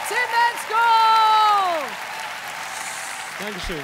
Tim Bendzko! Dankeschön.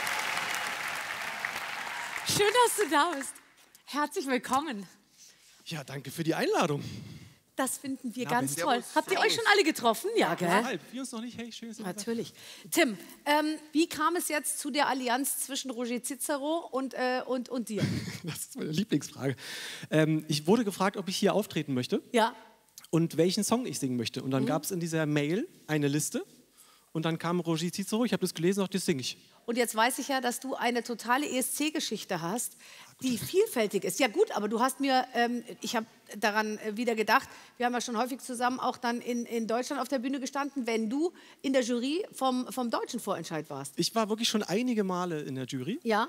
Schön, dass du da bist. Herzlich willkommen. Ja, danke für die Einladung. Das finden wir Ja, ganz servus. toll. Habt ihr euch schon alle getroffen? Ja, gell? Halb. Wir uns noch nicht. Hey, schön, dass ihr da seid. Natürlich. Tim, wie kam es jetzt zu der Allianz zwischen Roger Cicero und dir? Das ist meine Lieblingsfrage. Ich wurde gefragt, ob ich hier auftreten möchte Ja. und welchen Song ich singen möchte. Und dann gab es in dieser Mail eine Liste. Und dann kam Roger Cicero, ich habe das gelesen, auch das singe ich. Und jetzt weiß ich ja, dass du eine totale ESC-Geschichte hast, die vielfältig ist. Ja gut, aber du hast mir, ich habe daran wieder gedacht, wir haben ja schon häufig zusammen auch dann in Deutschland auf der Bühne gestanden, wenn du in der Jury vom deutschen Vorentscheid warst. Ich war wirklich schon einige Male in der Jury. Ja.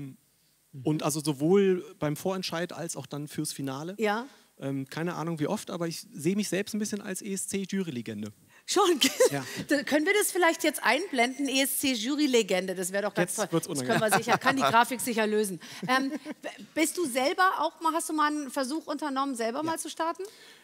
Und also sowohl beim Vorentscheid als auch dann fürs Finale. Ja. Keine Ahnung wie oft, aber ich sehe mich selbst ein bisschen als ESC-Jury-Legende. Schon? Ja. Können wir das vielleicht jetzt einblenden? ESC-Jury-Legende, das wäre doch ganz Jetzt toll. wird's Das unangenehm. können wir sicher, kann die Grafik sicher lösen. Bist du selber auch mal, hast du mal einen Versuch unternommen, selber mal zu starten?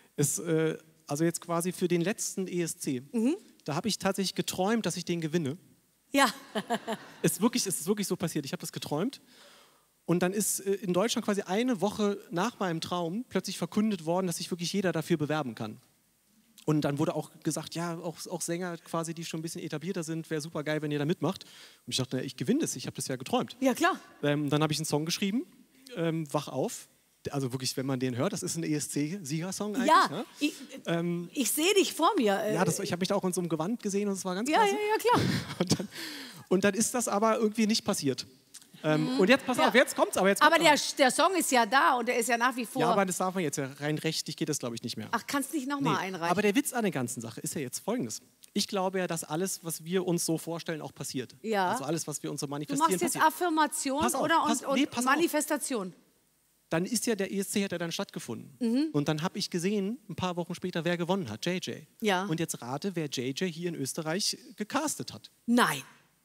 Also jetzt quasi für den letzten ESC, da habe ich tatsächlich geträumt, dass ich den gewinne. Ja. Es ist wirklich so passiert. Ich habe das geträumt. Und dann ist in Deutschland quasi eine Woche nach meinem Traum plötzlich verkündet worden, dass sich wirklich jeder dafür bewerben kann. Und dann wurde auch gesagt, ja, auch Sänger quasi, die schon ein bisschen etablierter sind, wäre super geil, wenn ihr da mitmacht. Und ich dachte, ich gewinne das, ich habe das ja geträumt. Ja, klar. Dann habe ich einen Song geschrieben, Wach auf. Also wirklich, wenn man den hört, das ist ein ESC-Siegersong eigentlich. Ja, Ne? ich sehe dich vor mir. Ja, ich habe mich da auch in so einem Gewand gesehen und es war ganz Ja, klasse. ja, klar. Und dann ist das aber irgendwie nicht passiert. Und jetzt, pass auf, jetzt kommt's aber. Aber der Song ist ja da und der ist ja nach wie vor... Ja, aber das darf man jetzt ja rein rechtlich geht das, glaube ich, nicht mehr. Ach, kannst nicht nochmal einreichen? Aber der Witz an der ganzen Sache ist ja jetzt folgendes. Ich glaube ja, dass alles, was wir uns so vorstellen, auch passiert. Ja. Also alles, was wir uns so Du manifestieren, machst jetzt passiert. Affirmation Pass auf, oder pass auf. Manifestation. Dann ist ja der ESC hat ja dann stattgefunden. Und dann habe ich gesehen, ein paar Wochen später, wer gewonnen hat, JJ. Ja. Und jetzt rate, wer JJ hier in Österreich gecastet hat. Nein.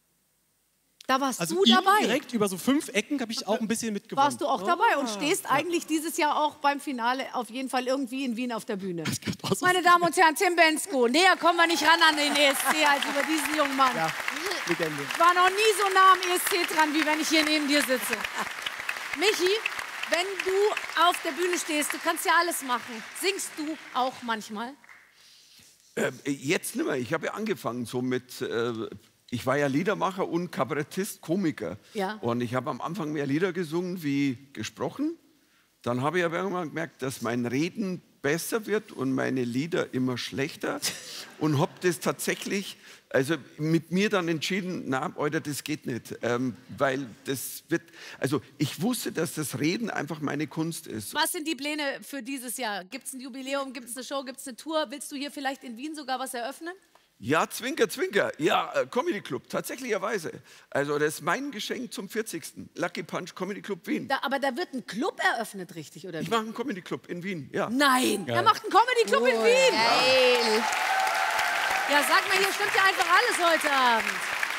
Da warst Also du dabei. direkt über so 5 Ecken habe ich auch ein bisschen mitgewonnen. Warst du auch dabei und stehst eigentlich dieses Jahr auch beim Finale auf jeden Fall irgendwie in Wien auf der Bühne. Meine Damen und Herren, Tim Bendzko. Näher kommen wir nicht ran an den ESC als über diesen jungen Mann. Ja, Legende. Ich war noch nie so nah am ESC dran, wie wenn ich hier neben dir sitze. Michi, wenn du auf der Bühne stehst, du kannst ja alles machen. Singst du auch manchmal? Jetzt nicht mehr. Ich habe ja angefangen so mit... Ich war ja Liedermacher und Kabarettist, Komiker. Ja. Und ich habe am Anfang mehr Lieder gesungen wie gesprochen. Dann habe ich aber irgendwann gemerkt, dass mein Reden besser wird und meine Lieder immer schlechter. Und habe das tatsächlich, also mit mir dann entschieden, na, Alter, das geht nicht. Weil das wird, also ich wusste, dass das Reden einfach meine Kunst ist. Was sind die Pläne für dieses Jahr? Gibt es ein Jubiläum, gibt es eine Show, gibt es eine Tour? Willst du hier vielleicht in Wien sogar was eröffnen? Ja, Zwinker, Zwinker. Ja, Comedy Club, tatsächlicherweise. Also das ist mein Geschenk zum 40. Lucky Punch Comedy Club Wien. Aber da wird ein Club eröffnet, richtig, oder wie? Ich mache einen Comedy Club in Wien, ja. Nein, er macht einen Comedy Club in Wien. Geil. Ja, sag mal, hier stimmt ja einfach alles heute Abend.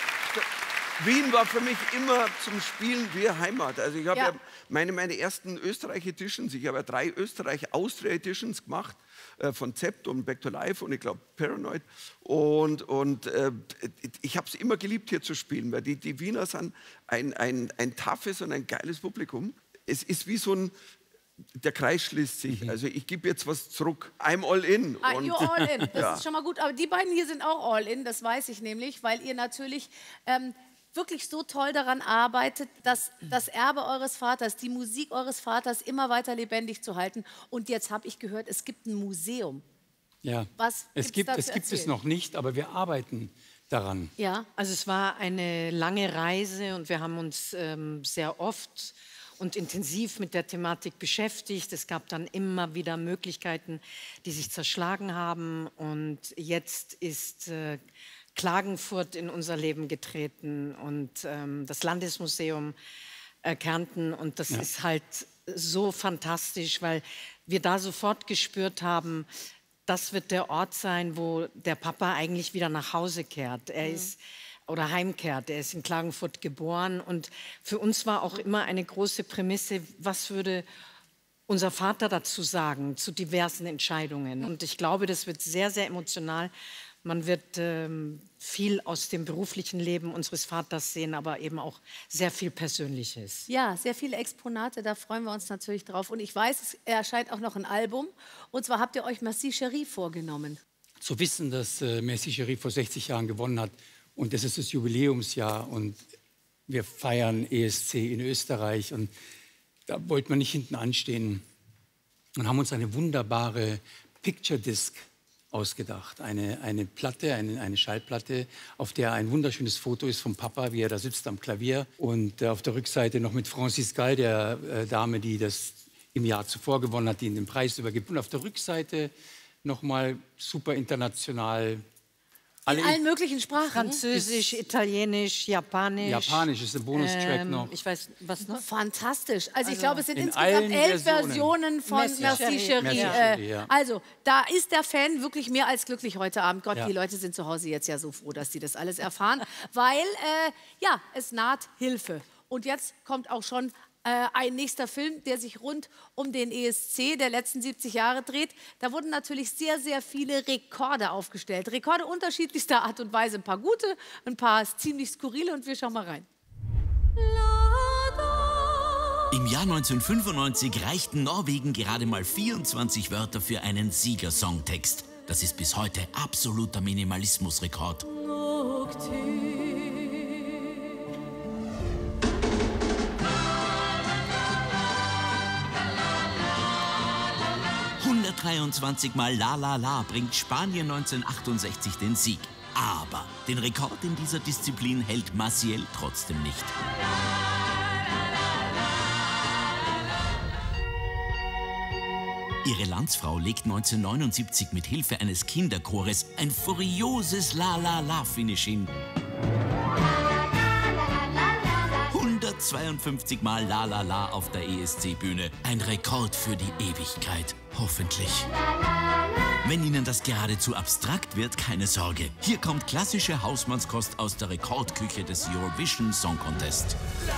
Wien war für mich immer zum Spielen wie Heimat. Also ich habe Ja. ja meine ersten Österreich-Editions, ich habe ja 3 Österreich-Austria-Editions gemacht, von Zept und Back to Life und ich glaube Paranoid. Und ich habe es immer geliebt, hier zu spielen, weil die Wiener sind ein toughes und ein geiles Publikum. Es ist wie so ein, der Kreis schließt sich. Also ich gebe jetzt was zurück. I'm all in. You're all in, das Ja. ist schon mal gut. Aber die beiden hier sind auch all in, das weiß ich nämlich, weil ihr natürlich wirklich so toll daran arbeitet, das Erbe eures Vaters, die Musik eures Vaters immer weiter lebendig zu halten. Und jetzt habe ich gehört, es gibt ein Museum. Ja, Was es gibt's da gibt zu es erzählen? noch nicht, aber wir arbeiten daran. Ja, Also es war eine lange Reise und wir haben uns sehr oft und intensiv mit der Thematik beschäftigt. Es gab dann immer wieder Möglichkeiten, die sich zerschlagen haben. Und jetzt ist Klagenfurt in unser Leben getreten und das Landesmuseum Kärnten. Und das ist halt so fantastisch, weil wir da sofort gespürt haben, das wird der Ort sein, wo der Papa eigentlich wieder nach Hause kehrt. Er ist oder heimkehrt. Er ist in Klagenfurt geboren und für uns war auch immer eine große Prämisse, was würde unser Vater dazu sagen, zu diversen Entscheidungen. Und ich glaube, das wird sehr, sehr emotional, Man wird viel aus dem beruflichen Leben unseres Vaters sehen, aber eben auch sehr viel Persönliches. Ja, sehr viele Exponate, da freuen wir uns natürlich drauf. Und ich weiß, es erscheint auch noch ein Album. Und zwar habt ihr euch Merci Chérie vorgenommen. Zu wissen, dass Merci Chérie vor 60 Jahren gewonnen hat und das ist das Jubiläumsjahr und wir feiern ESC in Österreich und da wollten wir nicht hinten anstehen und haben uns eine wunderbare Picture Disc ausgedacht. Eine Platte, eine Schallplatte, auf der ein wunderschönes Foto ist vom Papa, wie er da sitzt am Klavier. Und auf der Rückseite noch mit Francis Gall, der Dame, die das im Jahr zuvor gewonnen hat, die ihn den Preis übergibt. Und auf der Rückseite nochmal super international. In allen möglichen Sprachen. Französisch, Italienisch, Japanisch. Japanisch ist ein Bonustrack noch. Ich weiß, was noch? Fantastisch. Also ich glaube, es sind in insgesamt allen 11 Versionen. Versionen von Merci Merci Chérie. Chérie. Merci Chérie, ja. Also da ist der Fan wirklich mehr als glücklich heute Abend. Gott, Ja. die Leute sind zu Hause jetzt ja so froh, dass sie das alles erfahren, weil ja, es naht Hilfe. Und jetzt kommt auch schon ein nächster Film, der sich rund um den ESC der letzten 70 Jahre dreht. Da wurden natürlich sehr, sehr viele Rekorde aufgestellt. Rekorde unterschiedlichster Art und Weise. Ein paar gute, ein paar ziemlich skurrile und wir schauen mal rein. Im Jahr 1995 reichten Norwegen gerade mal 24 Wörter für einen Siegersongtext. Das ist bis heute absoluter Minimalismusrekord. 123 Mal La La La bringt Spanien 1968 den Sieg. Aber den Rekord in dieser Disziplin hält Maciel trotzdem nicht. Ihre Landsfrau legt 1979 mit Hilfe eines Kinderchores ein furioses La La La Finish hin. 152 Mal La La La auf der ESC-Bühne. Ein Rekord für die Ewigkeit. Hoffentlich. Wenn Ihnen das geradezu abstrakt wird, keine Sorge. Hier kommt klassische Hausmannskost aus der Rekordküche des Eurovision Song Contest.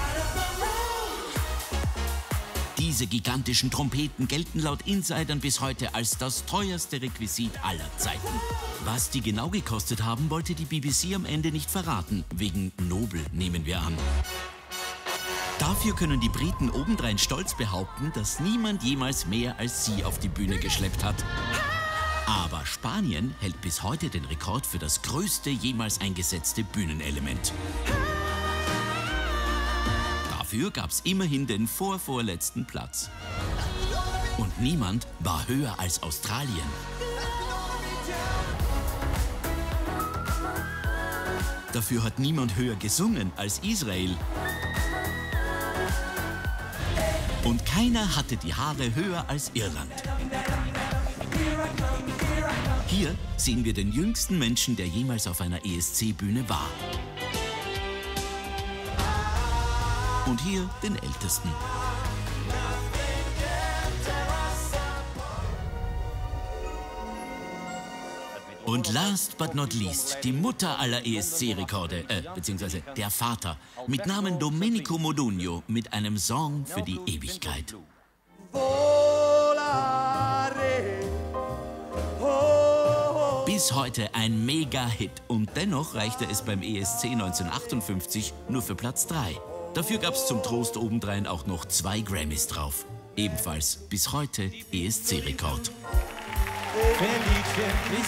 Diese gigantischen Trompeten gelten laut Insidern bis heute als das teuerste Requisit aller Zeiten. Was die genau gekostet haben, wollte die BBC am Ende nicht verraten. Wegen Nobel, nehmen wir an. Dafür können die Briten obendrein stolz behaupten, dass niemand jemals mehr als sie auf die Bühne geschleppt hat. Aber Spanien hält bis heute den Rekord für das größte jemals eingesetzte Bühnenelement. Dafür gab es immerhin den vorvorletzten Platz. Und niemand war höher als Australien. Dafür hat niemand höher gesungen als Israel. Und keiner hatte die Haare höher als Irland. Hier sehen wir den jüngsten Menschen, der jemals auf einer ESC-Bühne war. Und hier den ältesten. Und last but not least, die Mutter aller ESC-Rekorde, beziehungsweise der Vater, mit Namen Domenico Modugno, mit einem Song für die Ewigkeit. Bis heute ein Mega-Hit und dennoch reichte es beim ESC 1958 nur für Platz 3. Dafür gab es zum Trost obendrein auch noch 2 Grammys drauf. Ebenfalls bis heute ESC-Rekord.